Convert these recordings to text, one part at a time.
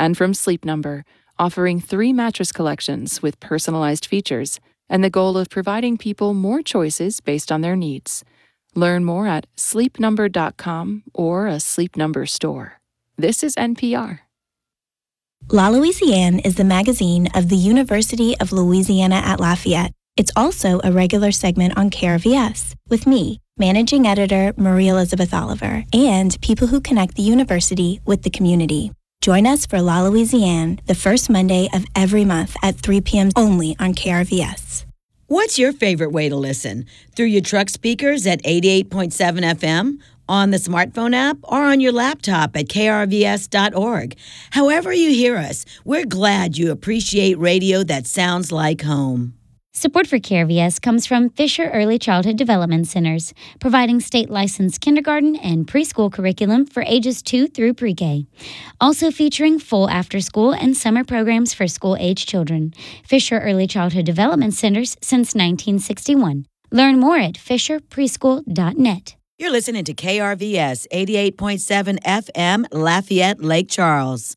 and from Sleep Number, offering 3 mattress collections with personalized features and the goal of providing people more choices based on their needs. Learn more at sleepnumber.com or a Sleep Number store. This is NPR. La Louisiane is the magazine of the University of Louisiana at Lafayette. It's also a regular segment on KRVS with me, Managing Editor Marie Elizabeth Oliver, and people who connect the university with the community. Join us for La Louisiane the first Monday of every month at 3 p.m. only on KRVS. What's your favorite way to listen? Through your truck speakers at 88.7 FM, on the smartphone app, or on your laptop at krvs.org. However you hear us, we're glad you appreciate radio that sounds like home. Support for KRVS comes from Fisher Early Childhood Development Centers, providing state-licensed kindergarten and preschool curriculum for ages 2 through pre-K. Also featuring full after-school and summer programs for school-age children. Fisher Early Childhood Development Centers since 1961. Learn more at fisherpreschool.net. You're listening to KRVS 88.7 FM, Lafayette, Lake Charles.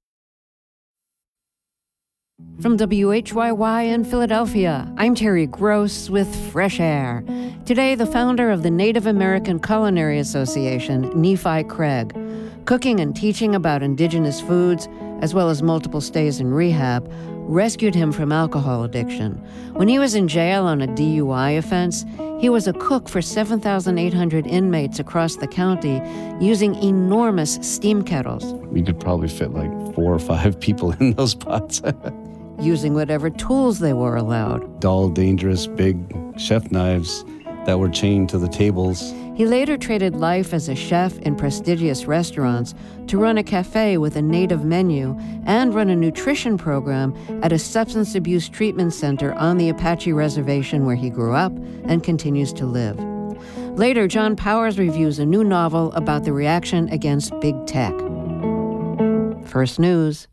From WHYY in Philadelphia, I'm Terry Gross with Fresh Air. Today, the founder of the Native American Culinary Association, Nephi Craig, cooking and teaching about indigenous foods, as well as multiple stays in rehab, rescued him from alcohol addiction. When he was in jail on a DUI offense, he was a cook for 7,800 inmates across the county using enormous steam kettles. We could probably fit like 4 or 5 people in those pots. Using whatever tools they were allowed. Dull, dangerous, big chef knives that were chained to the tables. He later traded life as a chef in prestigious restaurants to run a cafe with a native menu and run a nutrition program at a substance abuse treatment center on the Apache Reservation where he grew up and continues to live. Later, John Powers reviews a new novel about the reaction against big tech. First News.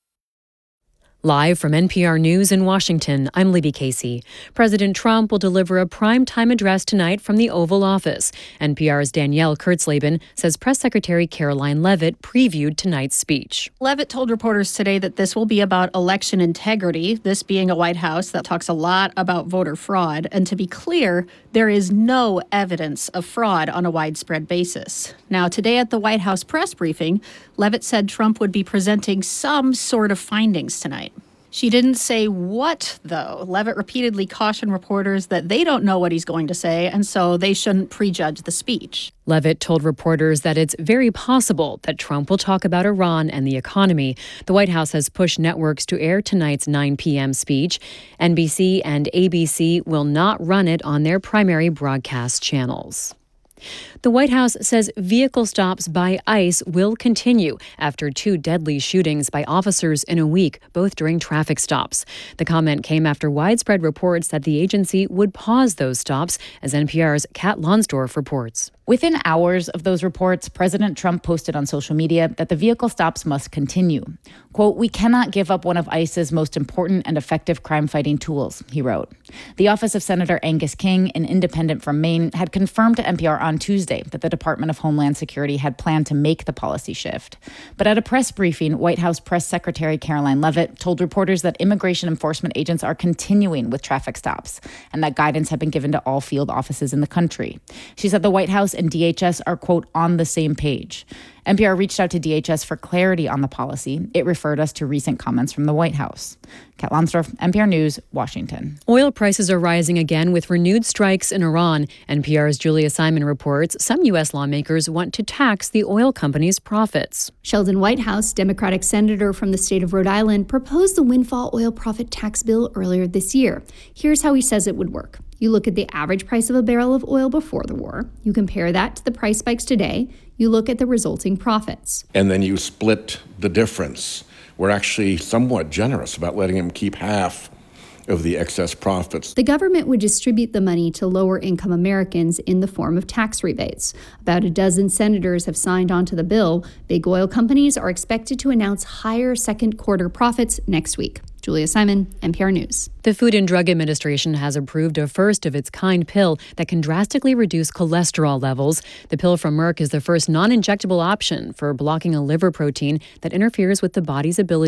Live from NPR News in Washington, I'm Libby Casey. President Trump will deliver a prime-time address tonight from the Oval Office. NPR's Danielle Kurtzleben says Press Secretary Caroline Leavitt previewed tonight's speech. Leavitt told reporters today that this will be about election integrity, this being a White House that talks a lot about voter fraud. And to be clear, there is no evidence of fraud on a widespread basis. Now, today at the White House press briefing, Leavitt said Trump would be presenting some sort of findings tonight. She didn't say what, though. Leavitt repeatedly cautioned reporters that they don't know what he's going to say, and so they shouldn't prejudge the speech. Leavitt told reporters that it's very possible that Trump will talk about Iran and the economy. The White House has pushed networks to air tonight's 9 p.m. speech. NBC and ABC will not run it on their primary broadcast channels. The White House says vehicle stops by ICE will continue after 2 deadly shootings by officers in a week, both during traffic stops. The comment came after widespread reports that the agency would pause those stops, as NPR's Kat Lonsdorf reports. Within hours of those reports, President Trump posted on social media that the vehicle stops must continue. Quote, "We cannot give up one of ICE's most important and effective crime-fighting tools," he wrote. The office of Senator Angus King, an independent from Maine, had confirmed to NPR on Tuesday that the Department of Homeland Security had planned to make the policy shift. But at a press briefing, White House Press Secretary Caroline Leavitt told reporters that immigration enforcement agents are continuing with traffic stops and that guidance had been given to all field offices in the country. She said the White House and DHS are, quote, on the same page. NPR reached out to DHS for clarity on the policy. It referred us to recent comments from the White House. Kat Lonsdorf, NPR News, Washington. Oil prices are rising again with renewed strikes in Iran. NPR's Julia Simon reports some U.S. lawmakers want to tax the oil company's profits. Sheldon Whitehouse, Democratic senator from the state of Rhode Island, proposed the windfall oil profit tax bill earlier this year. Here's how he says it would work. You look at the average price of a barrel of oil before the war. You compare that to the price spikes today. You look at the resulting profits. And then you split the difference. We're actually somewhat generous about letting him keep half of the excess profits. The government would distribute the money to lower-income Americans in the form of tax rebates. About a dozen senators have signed on to the bill. Big oil companies are expected to announce higher second-quarter profits next week. Julia Simon, NPR News. The Food and Drug Administration has approved a first-of-its-kind pill that can drastically reduce cholesterol levels. The pill from Merck is the first non-injectable option for blocking a liver protein that interferes with the body's ability